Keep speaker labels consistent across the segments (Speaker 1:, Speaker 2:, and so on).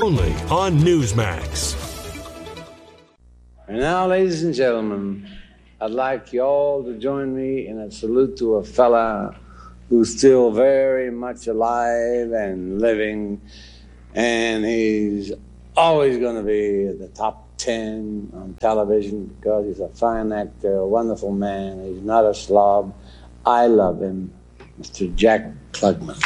Speaker 1: only on Newsmax.
Speaker 2: And now, ladies and gentlemen, I'd like you all to join me in a salute to a fella who's still very much alive and living, and he's always going to be at the top 10 on television because he's a fine actor, a wonderful man. He's not a slob. I love him, Mr. Jack Klugman.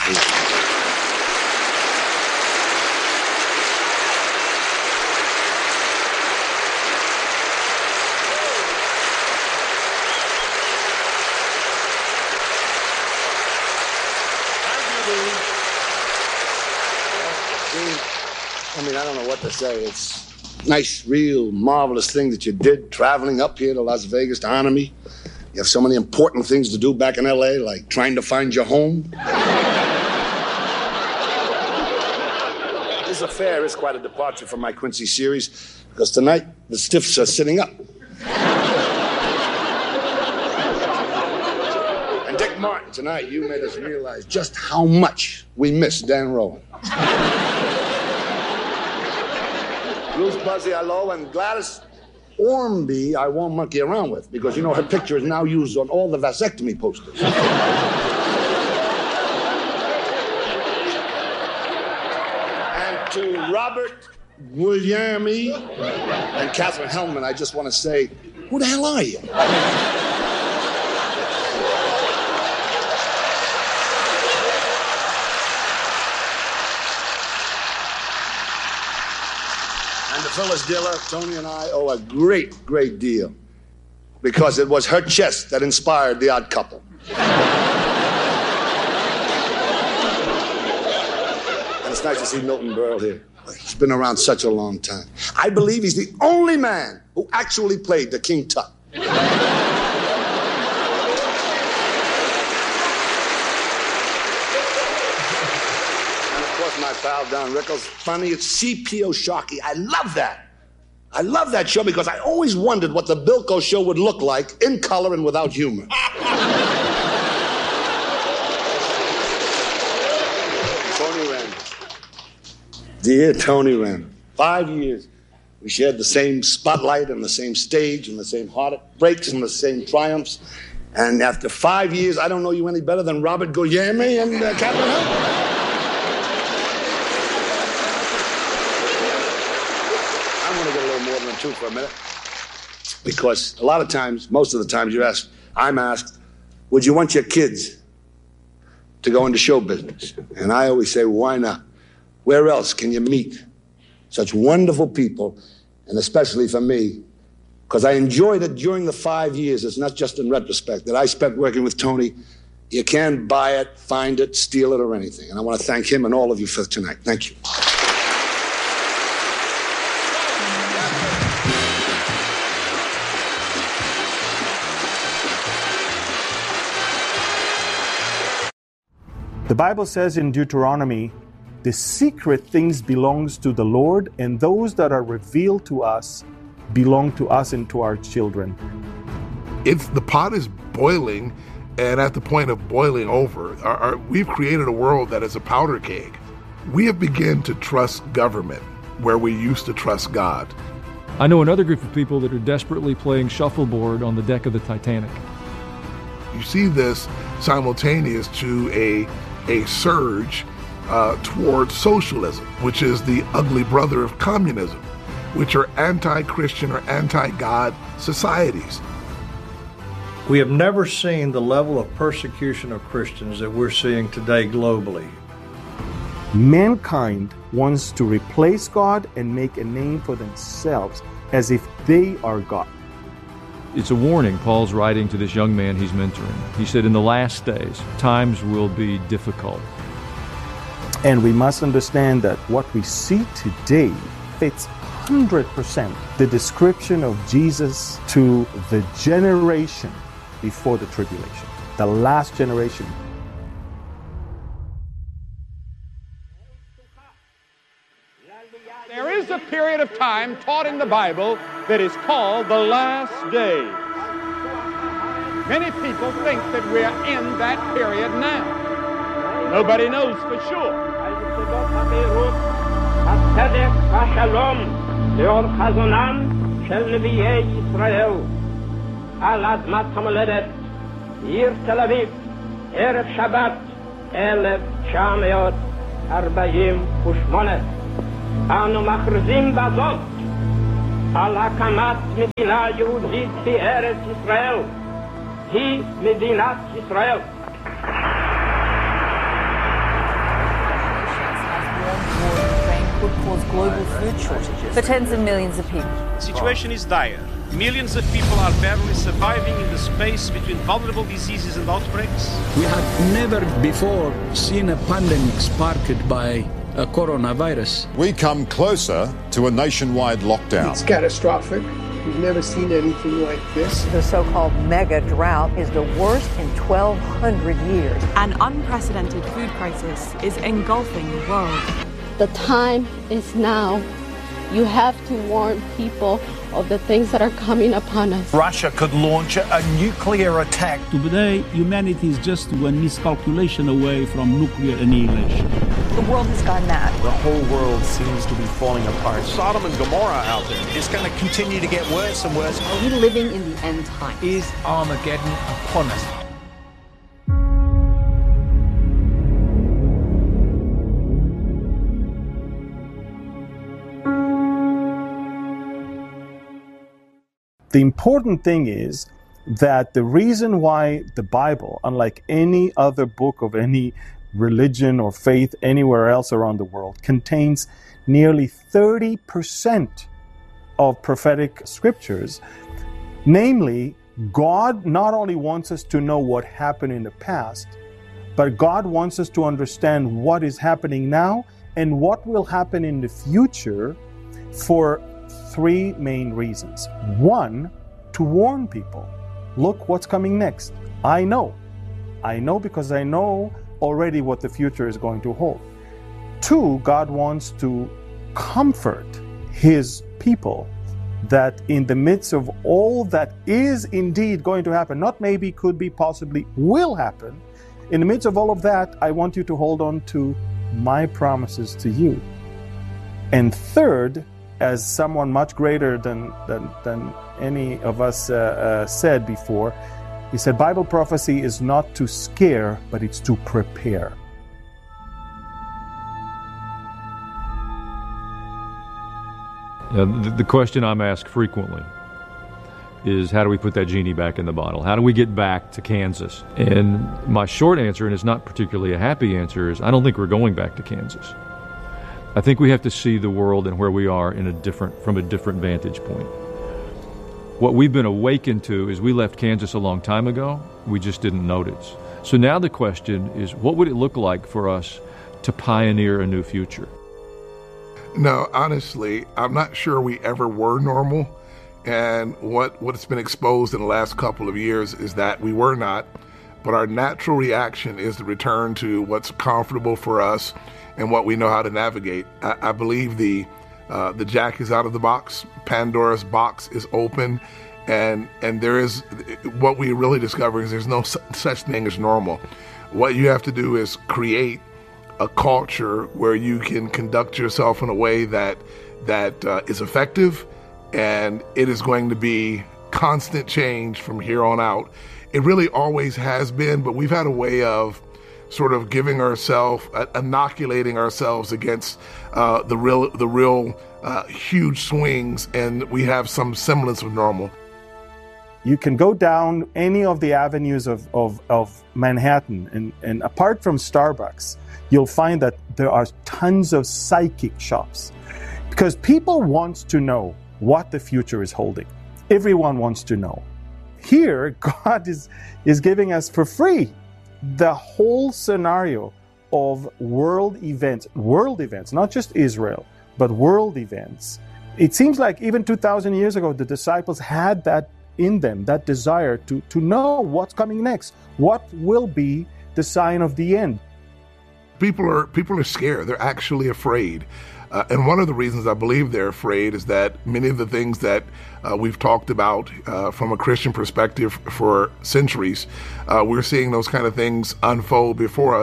Speaker 2: I don't know what to say. It's a nice, real, marvelous thing that you did, traveling up here to Las Vegas to honor me. You have so many important things to do back in L.A., like trying to find your home. This affair is quite a departure from my Quincy series, because tonight the stiffs are sitting up. And Dick Martin, tonight you made us realize just how much we miss Dan Rowan. Bruce Buzzy Allo and Gladys Ormby I won't monkey around with, because, you know, her picture is now used on all the vasectomy posters. And to Robert Guglielmi and Catherine Hellman, I just want to say, who the hell are you? Phyllis Diller, Tony and I owe a great, great deal, because it was her chest that inspired The Odd Couple. And it's nice to see Milton Berle here. He's been around such a long time. I believe he's the only man who actually played the King Tut. And of course, my pal Don Rickles. Funny, it's C.P.O. Sharkey. I love that. I love that show because I always wondered what the Bilko show would look like in color and without humor. Tony Wren. Dear Tony Wren, 5 years. We shared the same spotlight and the same stage and the same heartbreaks and the same triumphs. And after 5 years, I don't know you any better than Robert Guglielmi and Catherine Hellman. For a minute, because a lot of times, most of the times I'm asked, would you want your kids to go into show business? And I always say, why not? Where else can you meet such wonderful people? And especially for me, because I enjoyed it during the 5 years. It's not just in retrospect that I spent working with Tony. You can't buy it, find it, steal it, or anything. And I want to thank him and all of you for tonight. Thank you.
Speaker 3: The Bible says in Deuteronomy, the secret things belongs to the Lord, and those that are revealed to us belong to us and to our children.
Speaker 4: If the pot is boiling and at the point of boiling over, we've created a world that is a powder keg. We have begun to trust government where we used to trust God.
Speaker 5: I know another group of people that are desperately playing shuffleboard on the deck of the Titanic.
Speaker 4: You see this simultaneous to a surge towards socialism, which is the ugly brother of communism, which are anti-Christian or anti-God societies.
Speaker 6: We have never seen the level of persecution of Christians that we're seeing today globally.
Speaker 3: Mankind wants to replace God and make a name for themselves as if they are God.
Speaker 5: It's a warning Paul's writing to this young man he's mentoring. He said, in the last days, times will be difficult.
Speaker 3: And we must understand that what we see today fits 100% the description of Jesus to the generation before the tribulation, the last generation.
Speaker 7: There is a period of time taught in the Bible that is called the last days. Many people think that we are in that period now. Nobody knows for sure.
Speaker 8: הצדק והשלום לאור חזונם של נביאי ישראל. על אדמת המולדת, עיר תל אביב, ערב שבת 1948. אנו מכריזים בזאת על הקמת מדינה יהודית בארץ ישראל. היא מדינת ישראל.
Speaker 9: Could cause global food shortages for tens of millions of people.
Speaker 10: The situation is dire. Millions of people are barely surviving in the space between vulnerable diseases and outbreaks.
Speaker 11: We have never before seen a pandemic sparked by a coronavirus.
Speaker 12: We come closer to a nationwide lockdown.
Speaker 13: It's catastrophic. We've never seen anything like this.
Speaker 14: The so-called mega drought is the worst in 1,200 years.
Speaker 15: An unprecedented food crisis is engulfing the world.
Speaker 16: The time is now. You have to warn people of the things that are coming upon us.
Speaker 17: Russia could launch a nuclear attack.
Speaker 18: Today, humanity is just one miscalculation away from nuclear annihilation.
Speaker 14: The world has gone mad.
Speaker 3: The whole world seems to be falling apart.
Speaker 17: Sodom and Gomorrah out there is going to continue to get worse and worse.
Speaker 9: Are we living in the end time?
Speaker 17: Is Armageddon upon us?
Speaker 3: The important thing is that the reason why the Bible, unlike any other book of any religion or faith anywhere else around the world, contains nearly 30% of prophetic scriptures, namely, God not only wants us to know what happened in the past, but God wants us to understand what is happening now and what will happen in the future for three main reasons. One, to warn people. Look what's coming next. I know because I know already what the future is going to hold. Two, God wants to comfort his people that in the midst of all that is indeed going to happen, not maybe, could be, possibly, will happen, in the midst of all of that, I want you to hold on to my promises to you. And third, as someone much greater than any of us said before, he said, Bible prophecy is not to scare, but it's to prepare.
Speaker 5: The question I'm asked frequently is, how do we put that genie back in the bottle? How do we get back to Kansas? And my short answer, and it's not particularly a happy answer, is I don't think we're going back to Kansas. I think we have to see the world and where we are from a different vantage point. What we've been awakened to is we left Kansas a long time ago. We just didn't notice. So now the question is, what would it look like for us to pioneer a new future?
Speaker 4: No, honestly, I'm not sure we ever were normal. And what's been exposed in the last couple of years is that we were not. But our natural reaction is to return to what's comfortable for us and what we know how to navigate. I believe the jack is out of the box. Pandora's box is open, and there is, what we really discover is there's no such thing as normal. What you have to do is create a culture where you can conduct yourself in a way that is effective, and it is going to be constant change from here on out. It really always has been, but we've had a way of sort of giving ourselves, inoculating ourselves against the real huge swings, and we have some semblance of normal.
Speaker 3: You can go down any of the avenues of Manhattan, and apart from Starbucks, you'll find that there are tons of psychic shops, because people want to know what the future is holding. Everyone wants to know. Here, God is giving us for free the whole scenario of world events, not just Israel, but world events. It seems like even 2,000 years ago, the disciples had that in them, that desire to know what's coming next, what will be the sign of the end.
Speaker 4: People are scared. They're actually afraid. And one of the reasons I believe they're afraid is that many of the things that we've talked about from a Christian perspective for centuries, we're seeing those kind of things unfold before us.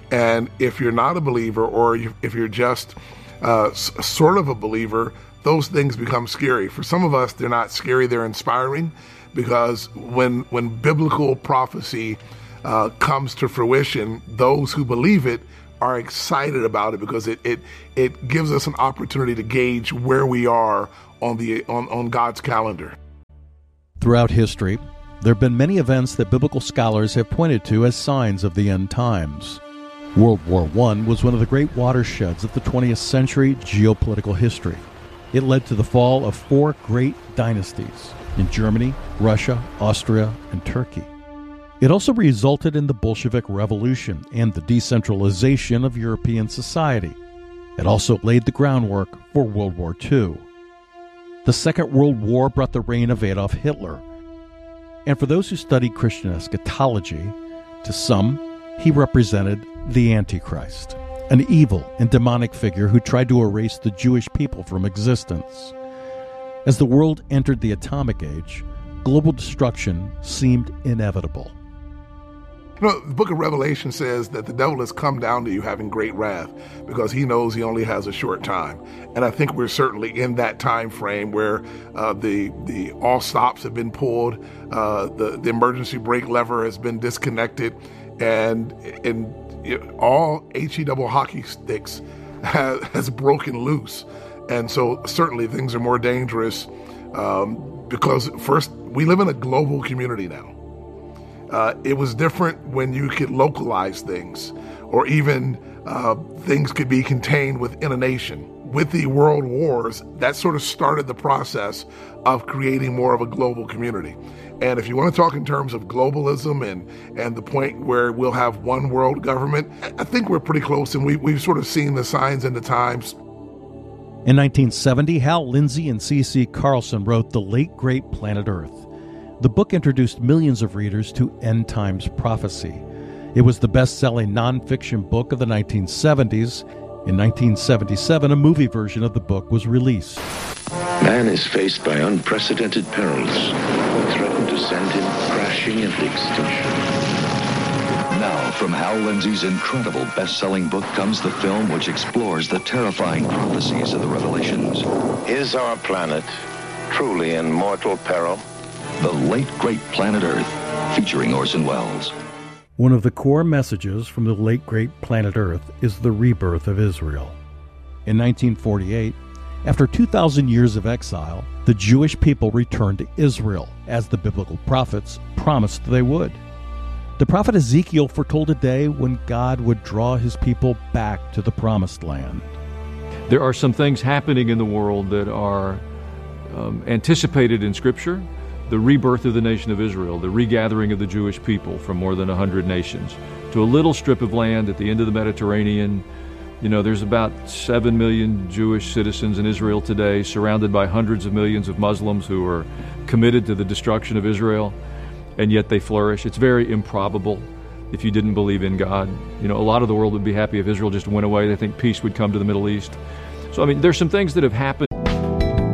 Speaker 4: And if you're not a believer, or if you're just sort of a believer, those things become scary. For some of us, they're not scary, they're inspiring, because when biblical prophecy comes to fruition, those who believe it are excited about it, because it gives us an opportunity to gauge where we are on God's calendar.
Speaker 19: Throughout history, there have been many events that biblical scholars have pointed to as signs of the end times. World War I was one of the great watersheds of the 20th century geopolitical history. It led to the fall of 4 great dynasties in Germany, Russia, Austria, and Turkey. It also resulted in the Bolshevik Revolution and the decentralization of European society. It also laid the groundwork for World War II. The Second World War brought the reign of Adolf Hitler. And for those who study Christian eschatology, to some, he represented the Antichrist, an evil and demonic figure who tried to erase the Jewish people from existence. As the world entered the atomic age, global destruction seemed inevitable.
Speaker 4: You know, the book of Revelation says that the devil has come down to you having great wrath because he knows he only has a short time. And I think we're certainly in that time frame where the all stops have been pulled, the emergency brake lever has been disconnected, and all HE double hockey sticks has broken loose. And so certainly things are more dangerous because first, we live in a global community now. It was different when you could localize things, or even things could be contained within a nation. With the world wars, that sort of started the process of creating more of a global community. And if you want to talk in terms of globalism and the point where we'll have one world government, I think we're pretty close, and we've sort of seen the signs and the times.
Speaker 19: In 1970, Hal Lindsey and C.C. Carlson wrote The Late Great Planet Earth. The book introduced millions of readers to end times prophecy. It was the best-selling nonfiction book of the 1970s. In 1977, a movie version of the book was released.
Speaker 20: Man is faced by unprecedented perils that threaten to send him crashing into extinction.
Speaker 21: Now, from Hal Lindsey's incredible best-selling book comes the film which explores the terrifying prophecies of the Revelations.
Speaker 20: Is our planet truly in mortal peril?
Speaker 21: The Late Great Planet Earth, featuring Orson Welles.
Speaker 19: One of the core messages from The Late Great Planet Earth is the rebirth of Israel. In 1948, after 2,000 years of exile, the Jewish people returned to Israel, as the biblical prophets promised they would. The prophet Ezekiel foretold a day when God would draw his people back to the promised land.
Speaker 5: There are some things happening in the world that are anticipated in Scripture. The rebirth of the nation of Israel, the regathering of the Jewish people from more than 100 nations to a little strip of land at the end of the Mediterranean. You know, there's about 7 million Jewish citizens in Israel today, surrounded by hundreds of millions of Muslims who are committed to the destruction of Israel, and yet they flourish. It's very improbable if you didn't believe in God. You know, a lot of the world would be happy if Israel just went away. They think peace would come to the Middle East. So, I mean, there's some things that have happened.